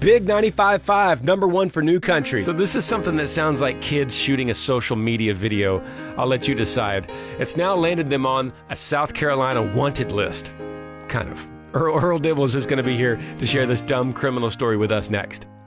Big 95.5, #1 for New Country. So this is something that sounds like kids shooting a social media video. I'll let you decide. It's now landed them on a South Carolina wanted list. Kind of. Earl Dibbles is going to be here to share this dumb criminal story with us next.